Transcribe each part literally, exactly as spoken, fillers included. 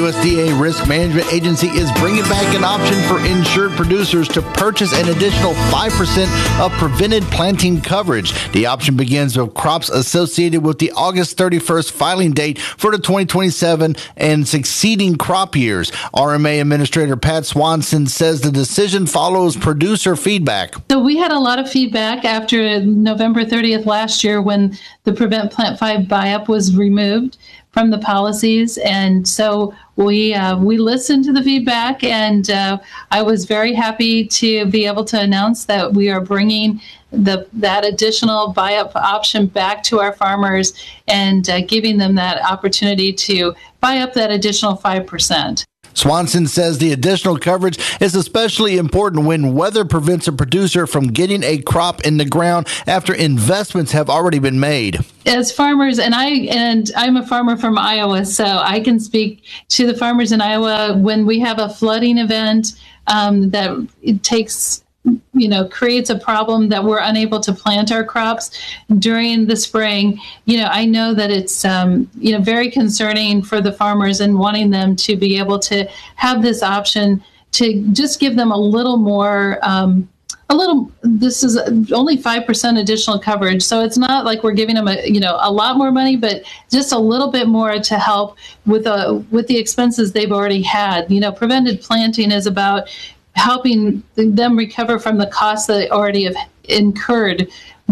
U S D A Risk Management Agency is bringing back an option for insured producers to purchase an additional five percent of prevented planting coverage. The option begins with crops associated with the August thirty-first filing date for the twenty twenty-seven and succeeding crop years. R M A Administrator Pat Swanson says the decision follows producer feedback. So we had a lot of feedback after November thirtieth last year when the Prevent Plant five buy-up was removed from the policies, and so we uh, we listened to the feedback, and uh, I was very happy to be able to announce that we are bringing the that additional buy-up option back to our farmers and uh, giving them that opportunity to buy up that additional five percent. Swanson says the additional coverage is especially important when weather prevents a producer from getting a crop in the ground after investments have already been made. As farmers, and I and I'm a farmer from Iowa, so I can speak to the farmers in Iowa when we have a flooding event um, that it takes. you know, creates a problem that we're unable to plant our crops during the spring. You know, I know that it's, um, you know, very concerning for the farmers and wanting them to be able to have this option to just give them a little more, um, a little, this is only five percent additional coverage. So it's not like we're giving them a, you know, a lot more money, but just a little bit more to help with, uh, with the expenses they've already had. You know, prevented planting is about helping them recover from the costs that they already have incurred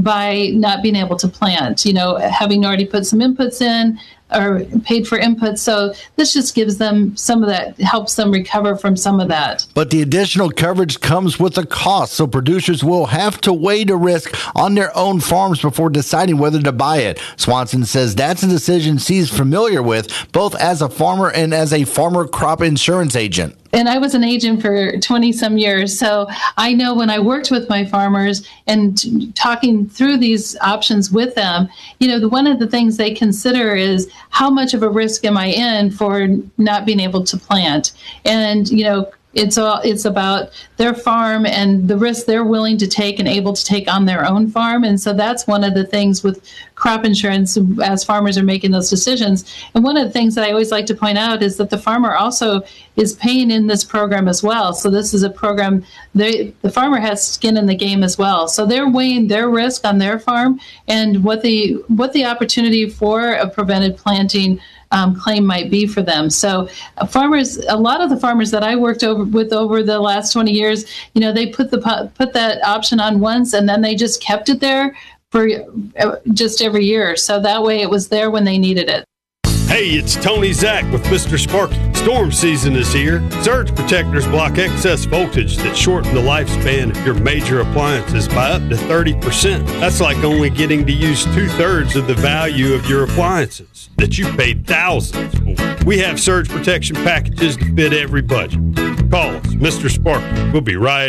by not being able to plant, you know, having already put some inputs in or paid for inputs. So this just gives them some of that, helps them recover from some of that. But the additional coverage comes with a cost, so producers will have to weigh the risk on their own farms before deciding whether to buy it. Swanson says that's a decision she's familiar with, both as a farmer and as a farmer crop insurance agent. And I was an agent for twenty some years. So I know when I worked with my farmers and t- talking through these options with them, you know, the, one of the things they consider is how much of a risk am I in for not being able to plant? And, you know, It's all, it's about their farm and the risk they're willing to take and able to take on their own farm. And so that's one of the things with crop insurance as farmers are making those decisions. And one of the things that I always like to point out is that the farmer also is paying in this program as well. So this is a program, they, the farmer has skin in the game as well. So they're weighing their risk on their farm and what the, what the opportunity for a prevented planting Um, claim might be for them. So uh, farmers, a lot of the farmers that I worked over with over the last twenty years, you know, they put the put that option on once and then they just kept it there for uh, just every year. So that way it was there when they needed it. Hey, it's Tony Zach with Mister Sparky. Storm season is here. Surge protectors block excess voltage that shorten the lifespan of your major appliances by up to thirty percent. That's like only getting to use two-thirds of the value of your appliances that you paid thousands for. We have surge protection packages to fit every budget. Call us, Mister Sparky. We'll be right